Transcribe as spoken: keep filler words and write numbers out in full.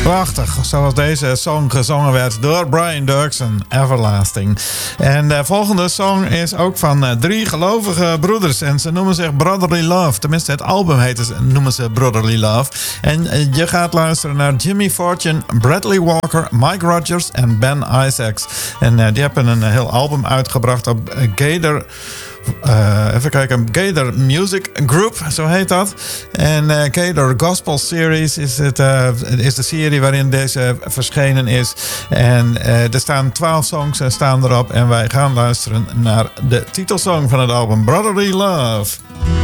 Prachtig, zoals deze song gezongen werd door Brian Doerksen, Everlasting. En de volgende song is ook van uh, drie gelovige broeders. En ze noemen zich Brotherly Love. Tenminste, het album heet ze, noemen ze Brotherly Love. En uh, je gaat luisteren naar Jimmy Fortune, Bradley Walker, Mike Rogers en Ben Isaacs. En uh, die hebben een heel album uitgebracht op uh, Gator... Uh, even kijken, Gator Music Group, zo heet dat. En uh, Gator Gospel Series is, het, uh, is de serie waarin deze verschenen is. En uh, er staan twaalf songs uh, staan erop. En wij gaan luisteren naar de titelsong van het album, Brotherly Love.